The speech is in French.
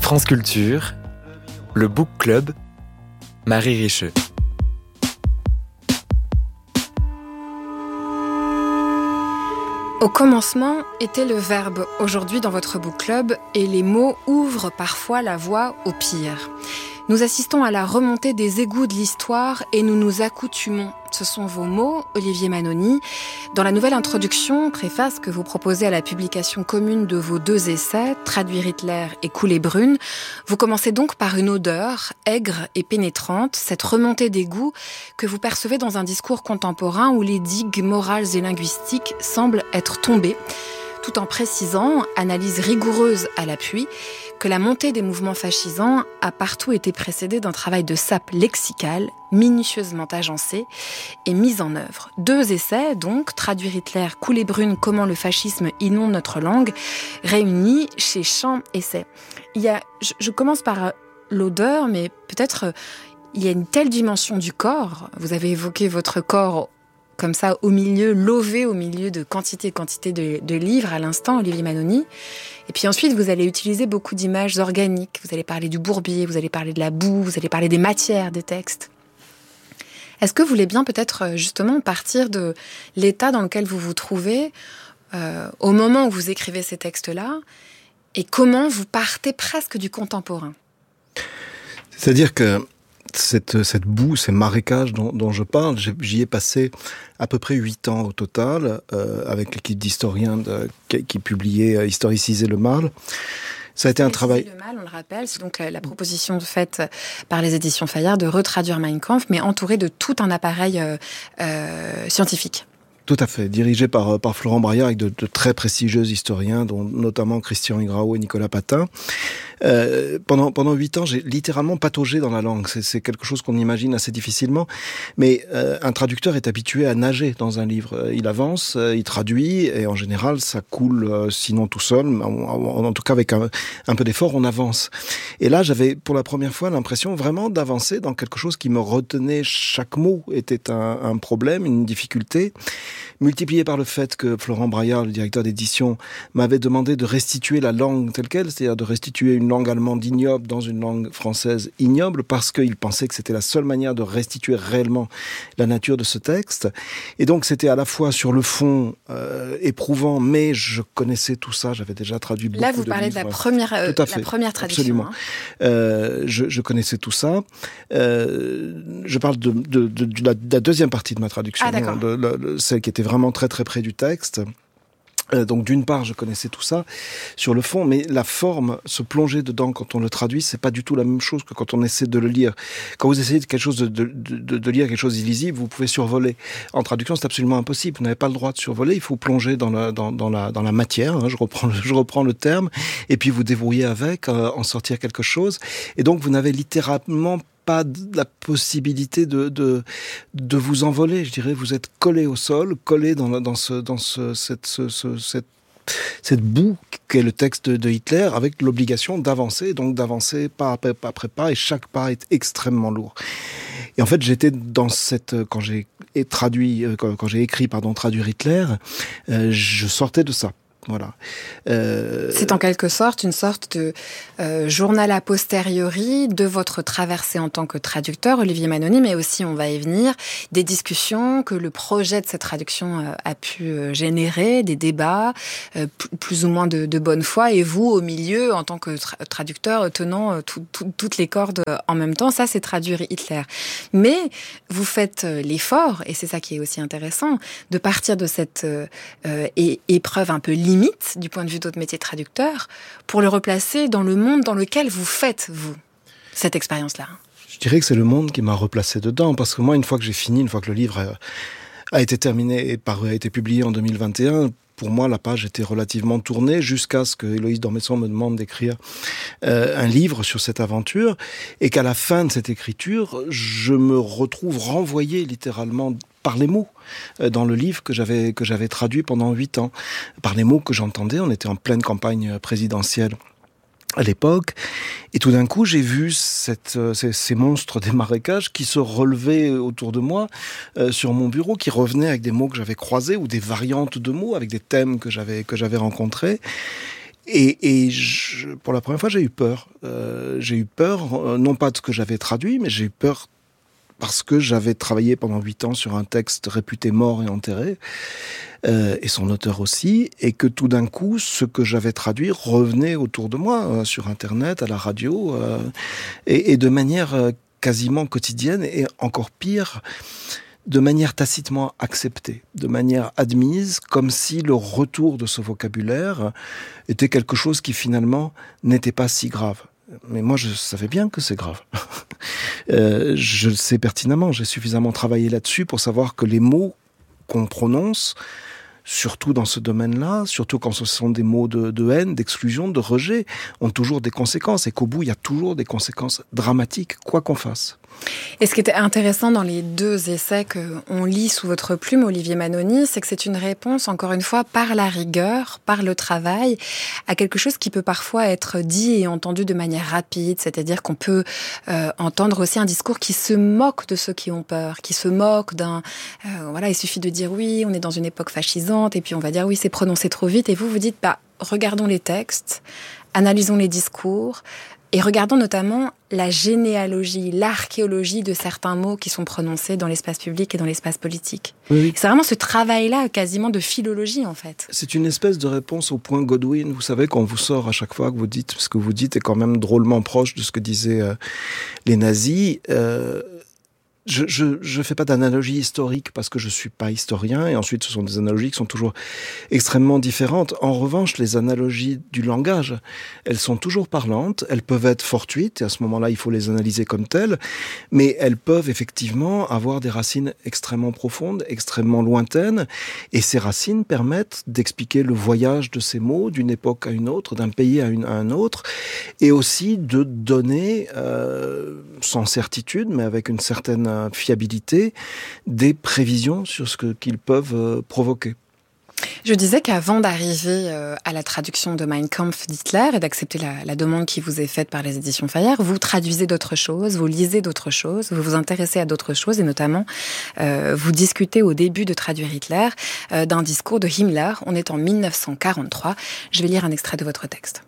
France Culture, le Book Club, Marie Richeux. Au commencement était le verbe aujourd'hui dans votre book club et les mots ouvrent parfois la voie au pire. Nous assistons à la remontée des égouts de l'histoire et nous nous accoutumons. Ce sont vos mots, Olivier Manoni. Dans la nouvelle introduction, préface que vous proposez à la publication commune de vos deux essais, Traduire Hitler et Coulées brunes, vous commencez donc par une odeur aigre et pénétrante, cette remontée d'égouts que vous percevez dans un discours contemporain où les digues morales et linguistiques semblent être tombées, tout en précisant, analyse rigoureuse à l'appui, que la montée des mouvements fascisants a partout été précédée d'un travail de sape lexicale, minutieusement agencé et mis en œuvre. Deux essais, donc, Traduire Hitler, Coulées brunes, comment le fascisme inonde notre langue, réunis chez Champ Essai. Je commence par l'odeur, mais peut-être il y a une telle dimension du corps. Vous avez évoqué votre corps comme ça, au milieu, lové au milieu de quantité de livres à l'instant, Olivier Manoni. Et puis ensuite, vous allez utiliser beaucoup d'images organiques. Vous allez parler du bourbier, vous allez parler de la boue, vous allez parler des matières des textes. Est-ce que vous voulez bien peut-être justement partir de l'état dans lequel vous vous trouvez au moment où vous écrivez ces textes-là et comment vous partez presque du contemporain ? C'est-à-dire que cette boue, ces marécages dont je parle, j'y ai passé à peu près 8 ans au total, avec l'équipe d'historiens qui publiait Historiciser le mal. Ça a été un travail. Le mal, on le rappelle, c'est donc la proposition faite par les éditions Fayard de retraduire Mein Kampf, mais entouré de tout un appareil scientifique. Tout à fait, dirigé par Florent Braillard avec de très prestigieux historiens, dont notamment Christian Ingrao et Nicolas Patin. Pendant 8 ans, j'ai littéralement pataugé dans la langue. C'est quelque chose qu'on imagine assez difficilement. Mais un traducteur est habitué à nager dans un livre. Il avance, il traduit, et en général, ça coule, sinon tout seul, en tout cas avec un peu d'effort, on avance. Et là, j'avais pour la première fois l'impression vraiment d'avancer dans quelque chose qui me retenait. Chaque mot était un problème, une difficulté, multiplié par le fait que Florent Braillard, le directeur d'édition, m'avait demandé de restituer la langue telle quelle, c'est-à-dire de restituer une langue allemande ignoble dans une langue française ignoble, parce qu'il pensait que c'était la seule manière de restituer réellement la nature de ce texte. Et donc c'était à la fois sur le fond éprouvant, mais je connaissais tout ça, j'avais déjà traduit beaucoup de livres. Là, vous parlez de la première traduction. Absolument. Hein. Je connaissais tout ça. Je parle de la deuxième partie de ma traduction, celle qui était vraiment très très près du texte. Donc d'une part, je connaissais tout ça sur le fond, mais la forme, se plonger dedans quand on le traduit, c'est pas du tout la même chose que quand on essaie de le lire. Quand vous essayez de lire quelque chose d'illisible, vous pouvez survoler. En traduction, c'est absolument impossible. Vous n'avez pas le droit de survoler. Il faut plonger dans la matière. Hein, je reprends le terme, et puis vous débrouiller avec, en sortir quelque chose. Et donc vous n'avez littéralement pas la possibilité de vous envoler, je dirais. Vous êtes collé au sol, collé dans cette boue qu'est le texte de Hitler, avec l'obligation d'avancer, donc d'avancer pas après pas, et chaque pas est extrêmement lourd. Et en fait, j'étais dans quand j'ai écrit Traduire Hitler, je sortais de ça. Voilà. C'est en quelque sorte une sorte de journal a posteriori de votre traversée en tant que traducteur, Olivier Manoni, mais aussi, on va y venir, des discussions que le projet de cette traduction a pu générer, des débats, plus ou moins de bonne foi, et vous, au milieu, en tant que traducteur, tenant toutes les cordes en même temps. Ça, c'est Traduire Hitler. Mais vous faites l'effort, et c'est ça qui est aussi intéressant, de partir de cette épreuve un peu limite du point de vue de votre métier de traducteur pour le replacer dans le monde dans lequel vous faites, vous, cette expérience-là. Je dirais que c'est le monde qui m'a replacé dedans, parce que moi, une fois que j'ai fini, une fois que le livre a été terminé et a été publié en 2021, pour moi, la page était relativement tournée jusqu'à ce que Héloïse Dormesson me demande d'écrire un livre sur cette aventure, et qu'à la fin de cette écriture, je me retrouve renvoyé littéralement par les mots dans le livre que j'avais traduit pendant 8 ans, par les mots que j'entendais. On était en pleine campagne présidentielle à l'époque, et tout d'un coup j'ai vu ces monstres des marécages qui se relevaient autour de moi, sur mon bureau, qui revenaient avec des mots que j'avais croisés ou des variantes de mots avec des thèmes que j'avais rencontrés. Pour la première fois, j'ai eu peur. J'ai eu peur, non pas de ce que j'avais traduit, mais j'ai eu peur parce que j'avais travaillé pendant 8 ans sur un texte réputé mort et enterré, et son auteur aussi, et que tout d'un coup, ce que j'avais traduit revenait autour de moi, sur Internet, à la radio, et de manière quasiment quotidienne, et encore pire, de manière tacitement acceptée, de manière admise, comme si le retour de ce vocabulaire était quelque chose qui finalement n'était pas si grave. Mais moi, je savais bien que c'est grave. Je le sais pertinemment, j'ai suffisamment travaillé là-dessus pour savoir que les mots qu'on prononce, surtout dans ce domaine-là, surtout quand ce sont des mots de haine, d'exclusion, de rejet, ont toujours des conséquences, et qu'au bout, il y a toujours des conséquences dramatiques, quoi qu'on fasse. Et ce qui était intéressant dans les 2 essais qu'on lit sous votre plume, Olivier Manoni, c'est que c'est une réponse, encore une fois, par la rigueur, par le travail, à quelque chose qui peut parfois être dit et entendu de manière rapide, c'est-à-dire qu'on peut entendre aussi un discours qui se moque de ceux qui ont peur, qui se moque d'un... il suffit de dire oui, on est dans une époque fascisante, et puis on va dire oui, c'est prononcé trop vite, et vous dites, regardons les textes, analysons les discours, et regardons notamment la généalogie, l'archéologie de certains mots qui sont prononcés dans l'espace public et dans l'espace politique. Oui. C'est vraiment ce travail-là, quasiment de philologie, en fait. C'est une espèce de réponse au point Godwin. Vous savez, quand on vous sort à chaque fois que vous dites, ce que vous dites est quand même drôlement proche de ce que disaient les nazis. Je fais pas d'analogie historique parce que je suis pas historien, et ensuite ce sont des analogies qui sont toujours extrêmement différentes. En revanche, les analogies du langage, elles sont toujours parlantes, elles peuvent être fortuites, et à ce moment-là, il faut les analyser comme telles, mais elles peuvent effectivement avoir des racines extrêmement profondes, extrêmement lointaines, et ces racines permettent d'expliquer le voyage de ces mots d'une époque à une autre, d'un pays à un autre, et aussi de donner, sans certitude, mais avec une certaine fiabilité, des prévisions sur ce qu'ils peuvent provoquer. Je disais qu'avant d'arriver à la traduction de Mein Kampf d'Hitler et d'accepter la demande qui vous est faite par les éditions Fayard, vous traduisez d'autres choses, vous lisez d'autres choses, vous vous intéressez à d'autres choses, et notamment vous discutez au début de traduire Hitler d'un discours de Himmler. On est en 1943. Je vais lire un extrait de votre texte.